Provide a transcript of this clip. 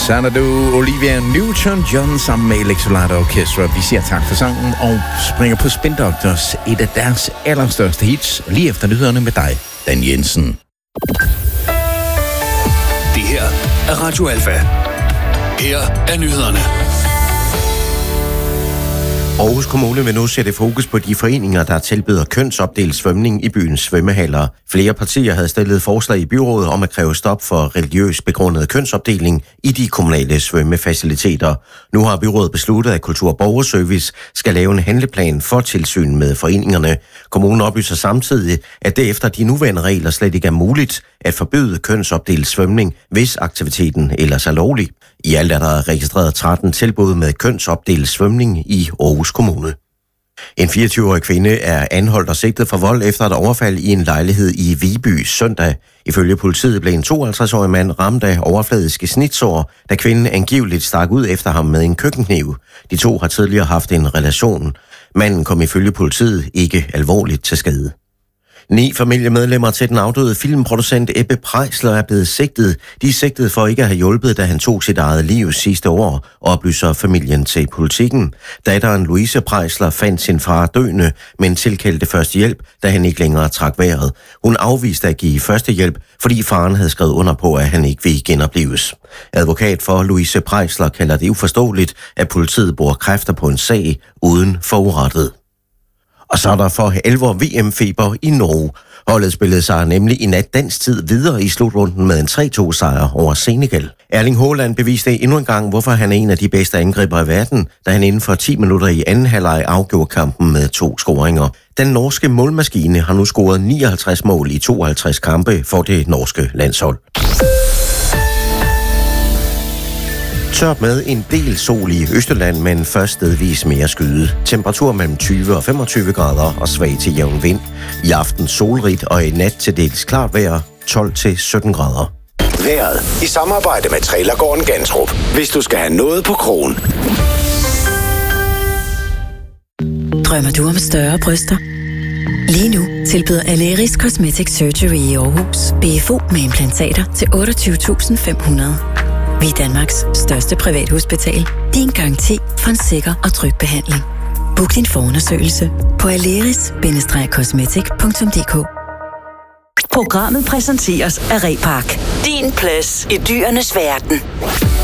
Xanadu, Olivia Newton-John sammen med Electrolight Orchestra. Vi siger tak for sangen og springer på Spin Doctors, et af deres allerstørste hits, lige efter nyhederne med dig, Dan Jensen. Det her er Radio Alfa. Her er nyhederne. Aarhus Kommune vil nu sætte fokus på de foreninger, der tilbyder kønsopdelt svømning i byens svømmehaller. Flere partier havde stillet forslag i byrådet om at kræve stop for religiøst begrundet kønsopdeling i de kommunale svømmefaciliteter. Nu har byrådet besluttet, at Kultur- og Borgerservice skal lave en handleplan for tilsyn med foreningerne. Kommunen oplyser samtidig, at det efter de nuværende regler slet ikke er muligt at forbyde kønsopdelt svømning, hvis aktiviteten ellers er lovlig. I alt er der registreret 13 tilbud med kønsopdelt svømning i Aarhus Kommune. En 24-årig kvinde er anholdt og sigtet for vold efter et overfald i en lejlighed i Viby søndag. Ifølge politiet blev en 52-årig mand ramt af overfladiske snitsår, da kvinden angiveligt stak ud efter ham med en køkkenkniv. De to har tidligere haft en relation. Manden kom ifølge politiet ikke alvorligt til skade. 9 familiemedlemmer til den afdøde filmproducent Ebbe Preisler er blevet sigtet. De er sigtet for ikke at have hjulpet, da han tog sit eget liv sidste år, oplyser familien til Politikken. Datteren Louise Preisler fandt sin far døende, men tilkaldte først hjælp, da han ikke længere trak vejret. Hun afviste at give førstehjælp, fordi faren havde skrevet under på, at han ikke ville genoplives. Advokat for Louise Preisler kalder det uforståeligt, at politiet bruger kræfter på en sag uden forurettet. Og så er der for alvor VM-feber i Norge. Holdet spillede sig nemlig i nat dansk tid videre i slutrunden med en 3-2-sejr over Senegal. Erling Haaland beviste endnu en gang, hvorfor han er en af de bedste angriber i verden, da han inden for 10 minutter i anden halvleg afgjorde kampen med 2 scoringer. Den norske målmaskine har nu scoret 59 mål i 52 kampe for det norske landshold. Tørt med en del sol i Østjylland, men først stedvis mere skyde. Temperatur mellem 20 og 25 grader og svag til jævn vind. I aften solrigt og i nat til dels klart vejr, 12 til 17 grader. Vejret i samarbejde med Trailergården Gantrup. Hvis du skal have noget på krogen. Drømmer du om større bryster? Lige nu tilbyder Aleris Cosmetic Surgery i Aarhus BFO med implantater til 28.500. Vi er Danmarks største privathospital. Din garanti for en sikker og tryg behandling. Book din forundersøgelse på aleris-cosmetic.dk. Programmet præsenteres af Repark. Din plads i dyrenes verden.